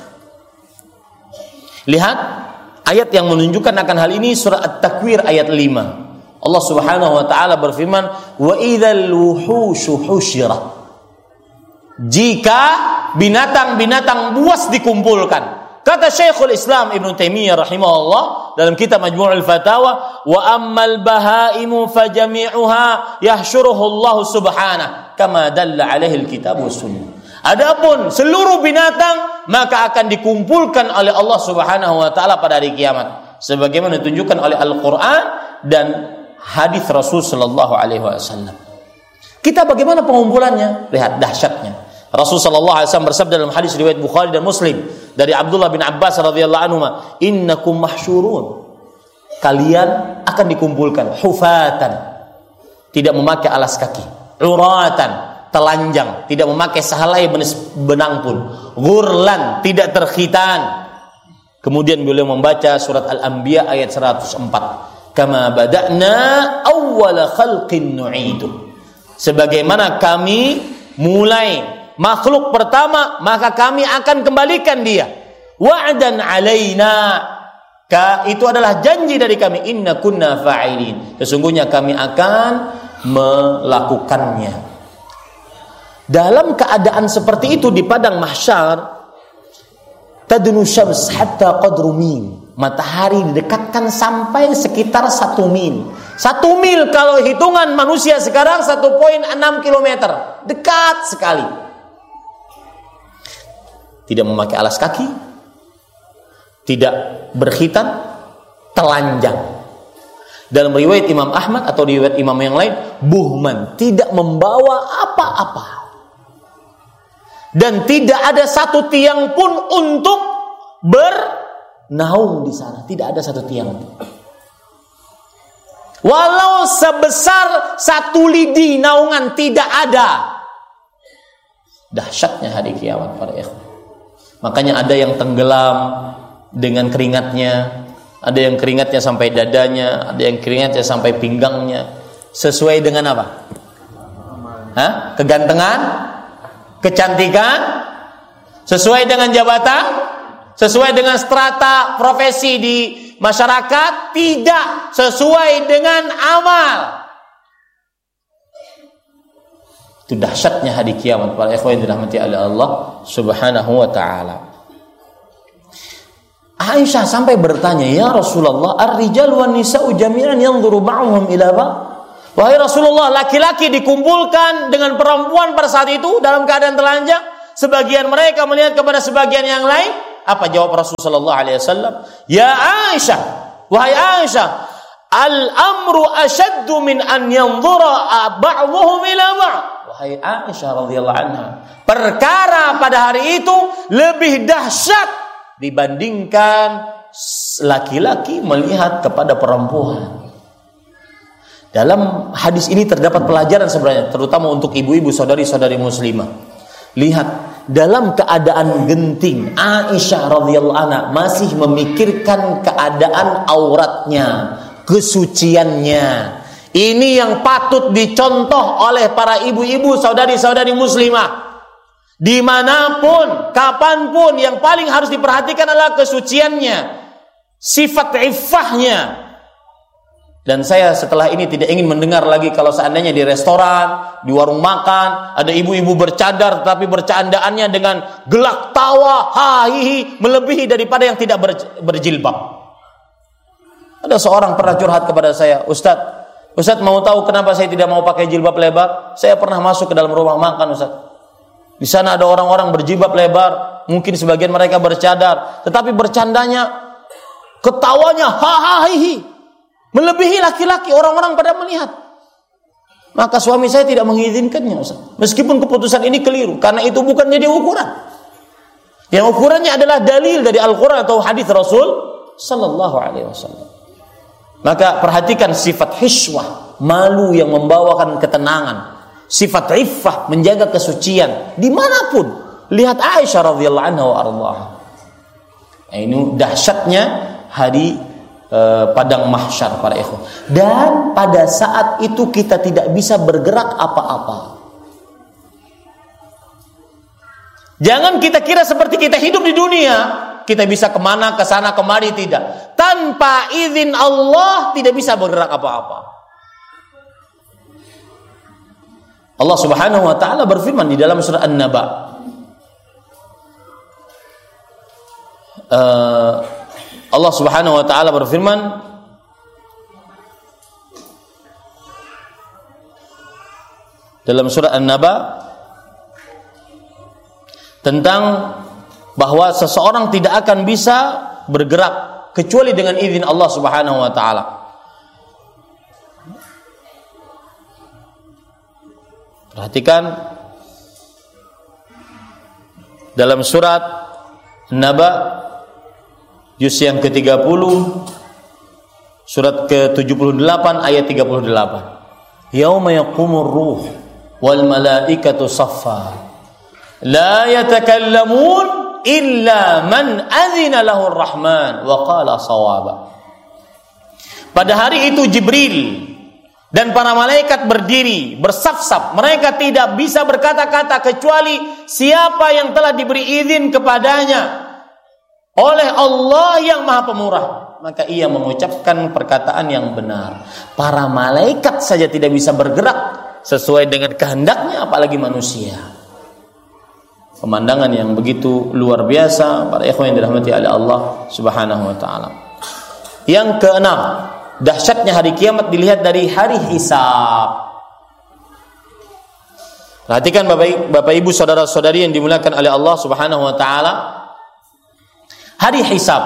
Lihat ayat yang menunjukkan akan hal ini, surah At-Takwir ayat lima. Allah Subhanahu wa taala berfirman, "Wa idzal wuhushu husyirat." Jika binatang-binatang buas dikumpulkan. Kata Syekhul Islam Ibnu Taimiyah rahimahullah dalam kitab Majmu'ul Fatawa, "Wa ammal bahaimu fajami'uha yahsyuruhu Allah subhanahu kama dalla alaihi alkitab was sunnah." Adapun seluruh binatang maka akan dikumpulkan oleh Allah Subhanahu wa taala pada hari kiamat sebagaimana ditunjukkan oleh Al-Qur'an dan hadis Rasul sallallahu alaihi wasallam. Kita bagaimana pengumpulannya? Lihat dahsyatnya. Rasul sallallahu alaihi wasallam bersabda dalam hadis riwayat Bukhari dan Muslim dari Abdullah bin Abbas radhiyallahu anhu, "Innakum mahsyurun." Kalian akan dikumpulkan hufatan, tidak memakai alas kaki, uratan, telanjang, tidak memakai sehelai benang pun, ghurlan, tidak terkhitan. Kemudian beliau membaca surat Al-Anbiya ayat seratus empat. Kama bada'na awwala khalqin nu'idu. Sebagaimana kami mulai makhluk pertama, maka kami akan kembalikan dia. Wa'dan alaina. Ka, itu adalah janji dari kami. Inna kunna fa'ilin. Sesungguhnya kami akan melakukannya. Dalam keadaan seperti itu di padang mahsyar, tadnu syams hatta qadru mil. Matahari didekatkan sampai sekitar satu mil. Satu mil kalau hitungan manusia sekarang satu koma enam kilometer. Dekat sekali. Tidak memakai alas kaki, tidak berkhitan, telanjang. Dalam riwayat Imam Ahmad atau riwayat imam yang lain, buhman, tidak membawa apa-apa. Dan tidak ada satu tiang pun untuk bernaung di sana. Tidak ada satu tiang. Walau sebesar satu lidi naungan tidak ada. Dahsyatnya hari kiamat para ikhwan. Makanya ada yang tenggelam dengan keringatnya, ada yang keringatnya sampai dadanya, ada yang keringatnya sampai pinggangnya. Sesuai dengan apa? Hah? Kegantengan? Kecantikan? Sesuai dengan jabatan? Sesuai dengan strata profesi di masyarakat? Tidak. Sesuai dengan amal. Itu dahsyatnya hari kiamat para ikhwan yang dirahmati oleh Allah Subhanahu wa taala. Aisyah sampai bertanya, "Ya Rasulullah, ar-rijal wan nisa'u jami'an yanzuru ba'dhum ila ba'd?" Wahai Rasulullah, laki-laki dikumpulkan dengan perempuan pada saat itu dalam keadaan telanjang. Sebagian mereka melihat kepada sebagian yang lain. Apa jawab Rasulullah sallallahu alaihi wasallam? Ya Aisyah, wahai Aisyah, al-amru ashaddu min an yanzura ba'dhuhum ila ba'd. Wahai Aisyah radhiyallahu anha, perkara pada hari itu lebih dahsyat dibandingkan laki-laki melihat kepada perempuan. Dalam hadis ini terdapat pelajaran sebenarnya, terutama untuk ibu-ibu saudari-saudari muslimah. Lihat, dalam keadaan genting, Aisyah radhiyallahu anha masih memikirkan keadaan auratnya, kesuciannya. Ini yang patut dicontoh oleh para ibu-ibu saudari-saudari muslimah. Dimanapun, kapanpun, yang paling harus diperhatikan adalah kesuciannya, sifat iffahnya. Dan saya setelah ini tidak ingin mendengar lagi kalau seandainya di restoran, di warung makan, ada ibu-ibu bercadar tetapi bercandaannya dengan gelak tawa, hahihi, melebihi daripada yang tidak berjilbab. Ada seorang pernah curhat kepada saya, Ustaz, Ustaz mau tahu kenapa saya tidak mau pakai jilbab lebar? Saya pernah masuk ke dalam rumah makan, Ustaz. Di sana ada orang-orang berjilbab lebar, mungkin sebagian mereka bercadar, tetapi bercandanya, ketawanya, hahihi, melebihi laki-laki, orang-orang pada melihat. Maka suami saya tidak mengizinkannya, Ustaz. Meskipun keputusan ini keliru, karena itu bukan jadi ukuran. Yang ukurannya adalah dalil dari Al-Quran atau hadis Rasul sallallahu alaihi wasallam. Maka perhatikan sifat hiswah, malu yang membawakan ketenangan, sifat iffah, menjaga kesucian dimanapun. Lihat Aisyah radhiyallahu anha wa ardhaha. Ini dahsyatnya hari Uh, padang mahsyar para ikhwan. Dan pada saat itu kita tidak bisa bergerak apa-apa. Jangan kita kira seperti kita hidup di dunia, kita bisa kemana, ke sana, kemari, tidak. Tanpa izin Allah tidak bisa bergerak apa-apa. Allah Subhanahu wa taala berfirman di dalam surah An-Naba. Uh, Allah Subhanahu wa taala berfirman dalam surah An-Naba tentang bahwa seseorang tidak akan bisa bergerak kecuali dengan izin Allah Subhanahu wa taala. Perhatikan dalam surat An-Naba juz yang ke tiga puluh, surat ke tujuh puluh delapan ayat tiga puluh delapan. Yauma yaqumur ruh wal malaikatu saffa la yatakallamun illa man adzina lahu ar-rahman wa qala shawaba. Pada hari itu Jibril dan para malaikat berdiri bersaf-saf, mereka tidak bisa berkata-kata kecuali siapa yang telah diberi izin kepadanya oleh Allah yang Maha Pemurah, maka ia mengucapkan perkataan yang benar. Para malaikat saja tidak bisa bergerak sesuai dengan kehendaknya, apalagi manusia. Pemandangan yang begitu luar biasa para ikhwan yang dirahmati oleh Allah Subhanahu wa taala. Yang keenam, dahsyatnya hari kiamat dilihat dari hari hisab. Perhatikan Bapak, Bapak Ibu saudara-saudari yang dimuliakan oleh Allah Subhanahu wa taala. Hari hisab.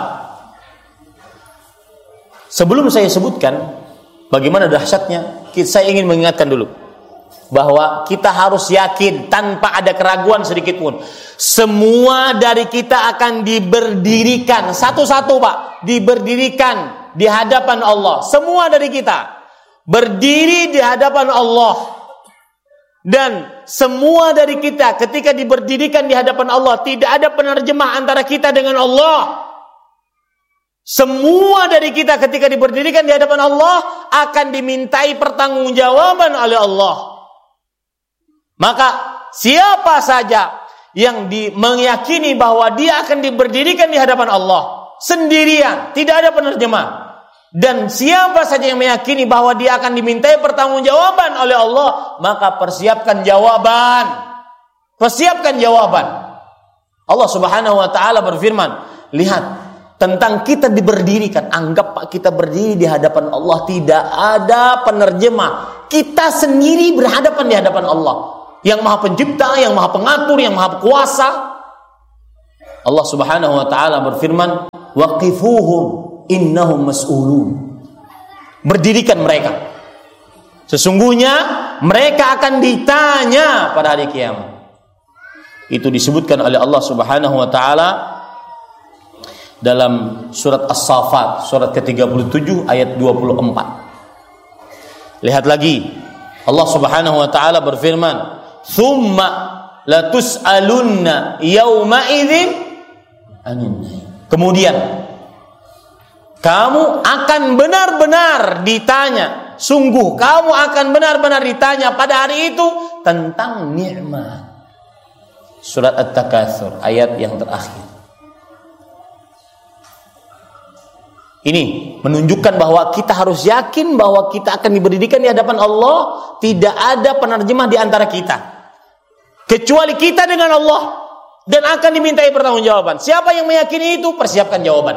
Sebelum saya sebutkan bagaimana dahsyatnya, saya ingin mengingatkan dulu bahwa kita harus yakin tanpa ada keraguan sedikit pun, semua dari kita akan diberdirikan satu-satu, Pak, diberdirikan di hadapan Allah. Semua dari kita berdiri di hadapan Allah. Dan semua dari kita ketika diberdirikan di hadapan Allah, tidak ada penerjemah antara kita dengan Allah. Semua dari kita ketika diberdirikan di hadapan Allah akan dimintai pertanggungjawaban oleh Allah. Maka siapa saja yang di, meyakini bahwa dia akan diberdirikan di hadapan Allah sendirian, tidak ada penerjemah, dan siapa saja yang meyakini bahwa dia akan dimintai pertanggungjawaban oleh Allah, maka persiapkan jawaban. Persiapkan jawaban. Allah Subhanahu wa taala berfirman, lihat tentang kita diberdirikan, anggap Pak kita berdiri di hadapan Allah, tidak ada penerjemah, kita sendiri berhadapan di hadapan Allah yang Maha Pencipta, yang Maha Pengatur, yang Maha Kuasa. Allah Subhanahu wa taala berfirman, waqifuhum innahum mas'ulun. Berdirikan mereka, sesungguhnya mereka akan ditanya pada hari kiamat. Itu disebutkan oleh Allah Subhanahu wa taala dalam surat As-Saffat, surat ke tiga puluh tujuh ayat dua puluh empat. Lihat lagi, Allah Subhanahu wa taala berfirman, "Tsumma latus'alunna yauma idzin anin." Kemudian kamu akan benar-benar ditanya, sungguh kamu akan benar-benar ditanya pada hari itu tentang nikmat. Surat At-Takatsur ayat yang terakhir. Ini menunjukkan bahwa kita harus yakin bahwa kita akan diberdirikan di hadapan Allah. Tidak ada penerjemah di antara kita kecuali kita dengan Allah, dan akan dimintai pertanggungjawaban. Siapa yang meyakini itu, persiapkan jawaban.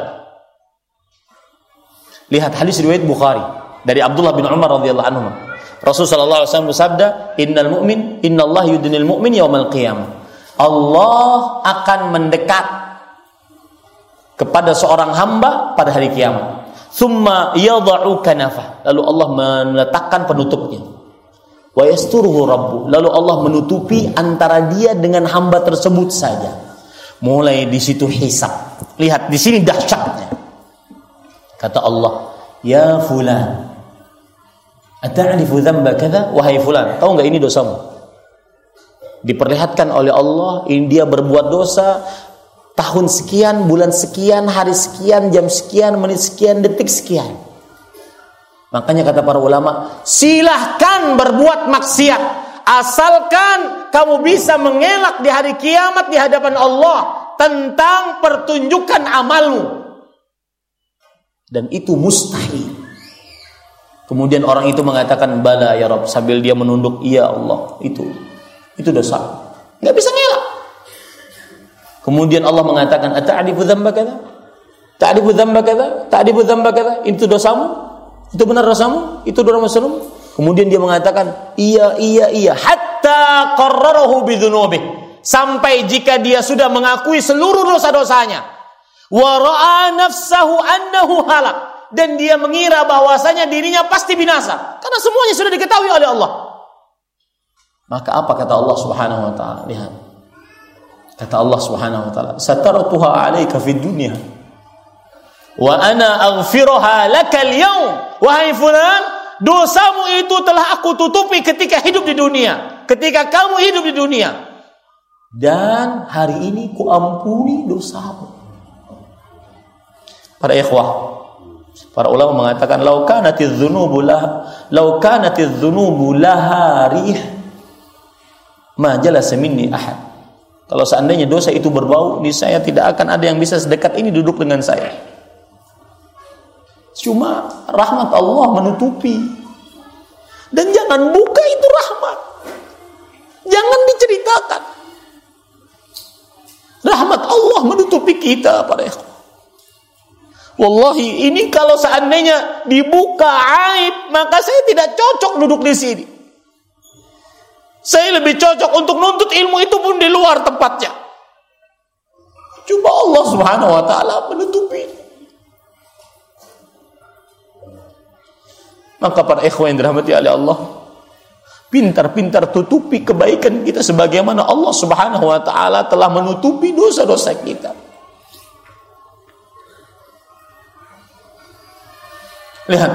Lihat hadis riwayat Bukhari dari Abdullah bin Umar radhiyallahu anhu. Rasulullah sallallahu alaihi wasallam bersabda, "Innal mu'min, innallaha yudnil mu'min yaumal qiyamah." Allah akan mendekat kepada seorang hamba pada hari kiamat. Tsumma yad'u kanafah, lalu Allah meletakkan penutupnya. Wa yasturuhu rabbu, lalu Allah menutupi antara dia dengan hamba tersebut saja. Mulai di situ hisab. Lihat di sini dahsyatnya. Kata Allah, "Ya fulan, ata'rifu dzamba kadza?" Wahai fulan, tahu enggak ini dosamu? Diperlihatkan oleh Allah, ini dia berbuat dosa tahun sekian, bulan sekian, hari sekian, jam sekian, menit sekian, detik sekian. Makanya kata para ulama, silahkan berbuat maksiat, asalkan kamu bisa mengelak di hari kiamat di hadapan Allah tentang pertunjukan amalmu. Dan itu mustahil. Kemudian orang itu mengatakan, "Bala ya Rabb," sambil dia menunduk, "Iya Allah, itu itu dosa." Enggak bisa ngelak. Kemudian Allah mengatakan, "Ata'rifu dzamba kadza? Ta'rifu dzamba kadza? Ta'rifu dzamba kadza?" Itu dosamu? Itu benar dosamu? Itu dosamu? Kemudian dia mengatakan, "Iya, iya, iya." Hatta qarrarahu bidzunubi. Sampai jika dia sudah mengakui seluruh dosa-dosanya. Wa ra'a nafsahu annahu halak. Dan dia mengira bahwasanya dirinya pasti binasa. Karena semuanya sudah diketahui oleh Allah. Maka apa kata Allah Subhanahu wa taala? Lihat. Kata Allah Subhanahu wa taala, "Satartuha 'alaika fid dunya wa ana aghfiruha lakal yaum." Wahai fulan, dosamu itu telah aku tutupi ketika hidup di dunia, ketika kamu hidup di dunia. Dan hari ini ku ampuni dosamu. Para ikhwah, para ulama mengatakan, "Lau kanatiz dzunubu laha, lau kanatiz dzunubu laha rih, ma jalasa minni ahad." Kalau seandainya dosa itu berbau, niscaya tidak akan ada yang bisa sedekat ini duduk dengan saya. Cuma rahmat Allah menutupi. Dan jangan buka itu rahmat. Jangan diceritakan. Rahmat Allah menutupi kita, para ikhwan. Wallahi, ini kalau seandainya dibuka aib, maka saya tidak cocok duduk di sini. Saya lebih cocok untuk nuntut ilmu itu pun di luar tempatnya. Coba Allah Subhanahu wa taala menutupi. Maka para ikhwan yang dirahmati oleh Allah, pintar-pintar tutupi kebaikan kita sebagaimana Allah Subhanahu wa taala telah menutupi dosa-dosa kita. Lihat.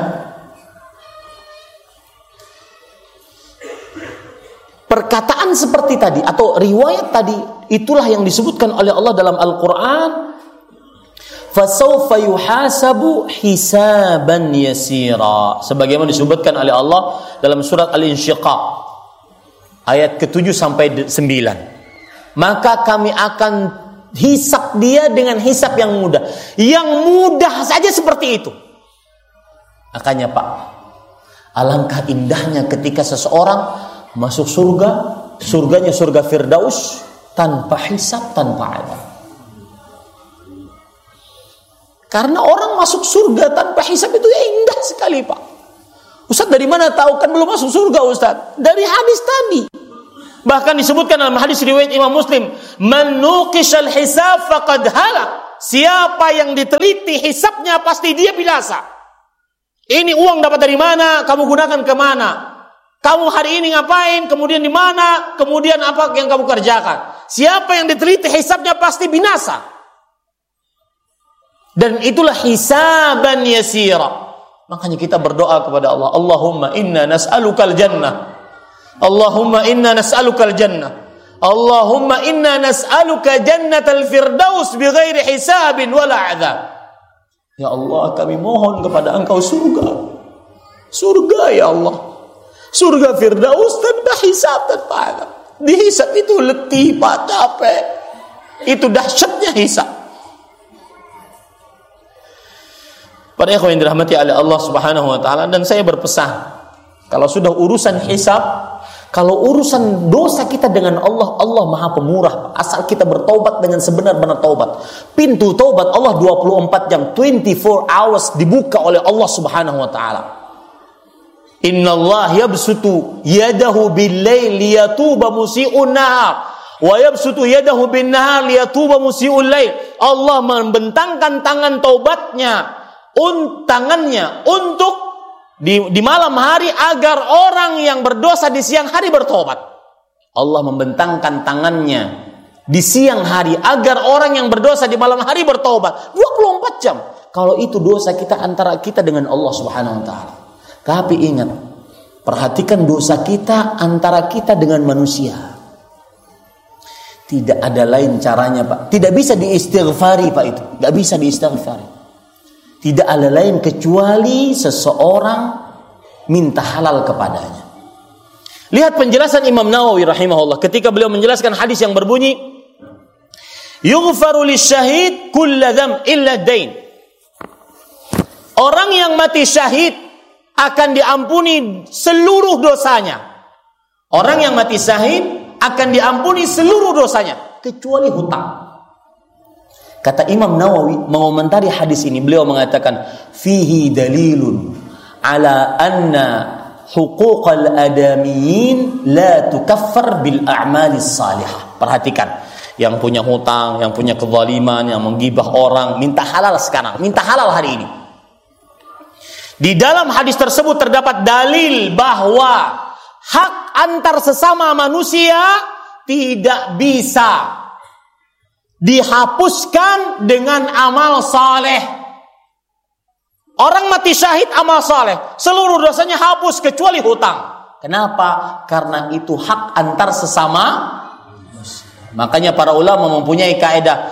Perkataan seperti tadi atau riwayat tadi, itulah yang disebutkan oleh Allah dalam Al-Qur'an, fasawfa yuhasabu hisaban yasira, sebagaimana disebutkan oleh Allah dalam surat Al-Insyiqaq ayat ketujuh sampai sembilan. Maka kami akan hisab dia dengan hisab yang mudah. Yang mudah saja seperti itu. Makanya Pak, alangkah indahnya ketika seseorang masuk surga, surganya surga Firdaus, tanpa hisab, tanpa adab. Karena orang masuk surga tanpa hisab itu ya indah sekali Pak. Ustaz dari mana tahu? Kan belum masuk surga Ustaz. Dari hadis tadi. Bahkan disebutkan dalam hadis riwayat Imam Muslim, man nuqishal hisab faqad halak. Siapa yang diteliti hisabnya pasti dia binasa. Ini uang dapat dari mana? Kamu gunakan ke mana? Kamu hari ini ngapain? Kemudian di mana? Kemudian apa yang kamu kerjakan? Siapa yang diteliti hisabnya pasti binasa. Dan itulah hisaban yasira. Makanya kita berdoa kepada Allah, Allahumma inna nas'alukal jannah. Allahumma inna nas'alukal jannah. Allahumma inna nas'aluka jannatal firdaus bighairi hisabin wala adzab. Ya Allah, kami mohon kepada Engkau surga. Surga ya Allah. Surga firdaus tanpa hisab, tanpa adzab. Dihisab itu letih, Pak, capek. Itu dahsyatnya hisab. Para ikhwan yang dirahmati oleh Allah Subhanahu wa taala, dan saya berpesan, kalau sudah urusan hisab, kalau urusan dosa kita dengan Allah, Allah Maha Pemurah. Asal kita bertaubat dengan sebenar-benar taubat. Pintu taubat Allah dua puluh empat jam, twenty-four hours dibuka oleh Allah Subhanahu wa taala. Innallaha yabsutu yadahu bil-lail liyatuba musii'un nahar wa yabsutu yadahu bin-nahar liyatuba musii'ul lail. Allah membentangkan tangan taubatnya, un tangannya untuk di, di malam hari agar orang yang berdosa di siang hari bertobat. Allah membentangkan tangannya di siang hari agar orang yang berdosa di malam hari bertobat. dua puluh empat jam. Kalau itu dosa kita antara kita dengan Allah Subhanahu wa taala. Tapi ingat, perhatikan dosa kita antara kita dengan manusia. Tidak ada lain caranya, Pak. Tidak bisa diistighfari, Pak, itu. Tidak bisa diistighfari. Tidak ada lain kecuali seseorang minta halal kepadanya. Lihat penjelasan Imam Nawawi rahimahullah ketika beliau menjelaskan hadis yang berbunyi, yughfaru lisyahid kulla dzam illa dain. Orang yang mati syahid akan diampuni seluruh dosanya. Orang yang mati syahid akan diampuni seluruh dosanya kecuali hutang. Kata Imam Nawawi mengomentari hadis ini, beliau mengatakan fihi dalilun ala anna huquqal adamiyyin la tukaffar bil a'malis salihah. Perhatikan, yang punya hutang, yang punya kezaliman, yang menggibah orang, minta halal sekarang, minta halal hari ini. Di dalam hadis tersebut terdapat dalil bahwa hak antar sesama manusia tidak bisa dihapuskan dengan amal saleh. Orang mati syahid amal saleh, seluruh dosanya hapus kecuali hutang. Kenapa? Karena itu hak antar sesama. Makanya para ulama mempunyai kaidah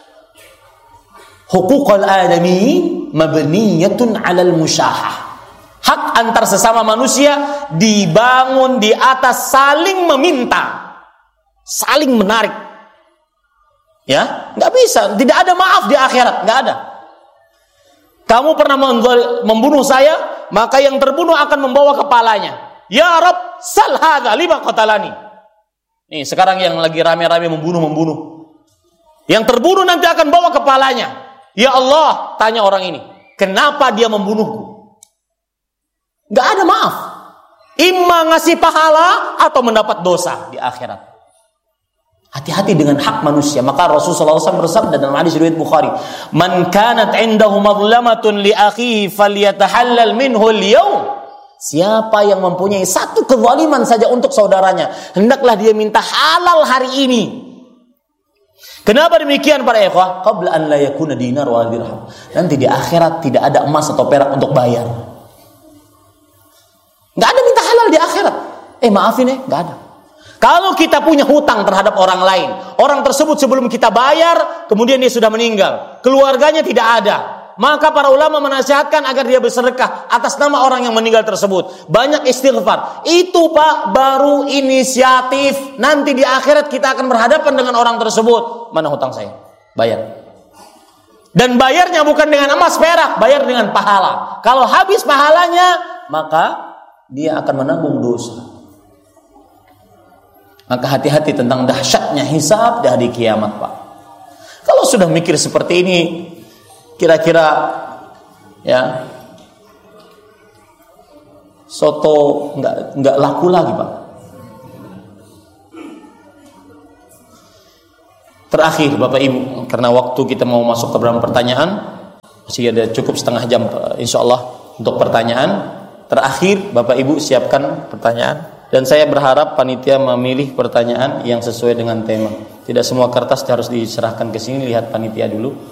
huququl adami mabniyatun 'alal musyahah. Hak antar sesama manusia dibangun di atas saling meminta, saling menarik. Ya, nggak bisa, tidak ada maaf di akhirat, nggak ada. Kamu pernah membunuh saya, maka yang terbunuh akan membawa kepalanya. Ya Rabb, sal hadza lima qatalani. Nih, sekarang yang lagi rame-rame membunuh-membunuh. Yang terbunuh nanti akan bawa kepalanya. Ya Allah, tanya orang ini, kenapa dia membunuhku? Nggak ada maaf. Imma ngasih pahala atau mendapat dosa di akhirat. Hati-hati dengan hak manusia. Maka Rasulullah shallallahu alaihi wasallam bersabda dalam hadis riwayat Bukhari, "Man kanat 'indahu madlamatun li akhihi falyatahallal minhu al-yawm." Siapa yang mempunyai satu kezaliman saja untuk saudaranya, hendaklah dia minta halal hari ini. Kenapa demikian para ikhwah? Qabla an la yakuna dinar wa dirham. Nanti di akhirat tidak ada emas atau perak untuk bayar. Enggak ada minta halal di akhirat. Eh maafin ya, enggak ada. Kalau kita punya hutang terhadap orang lain, orang tersebut sebelum kita bayar, kemudian dia sudah meninggal, keluarganya tidak ada, maka para ulama menasihatkan agar dia bersedekah atas nama orang yang meninggal tersebut. Banyak istighfar. Itu Pak, baru inisiatif. Nanti di akhirat kita akan berhadapan dengan orang tersebut. Mana hutang saya? Bayar. Dan bayarnya bukan dengan emas perak, bayar dengan pahala. Kalau habis pahalanya, maka dia akan menanggung dosa. Maka hati-hati tentang dahsyatnya hisab di hari kiamat, Pak. Kalau sudah mikir seperti ini, kira-kira ya soto nggak nggak laku lagi, Pak. Terakhir Bapak Ibu, karena waktu kita mau masuk ke beberapa pertanyaan, masih ada cukup setengah jam insya Allah untuk pertanyaan. Terakhir Bapak Ibu siapkan pertanyaan, dan saya berharap panitia memilih pertanyaan yang sesuai dengan tema. Tidak semua kertas harus diserahkan ke sini, lihat panitia dulu.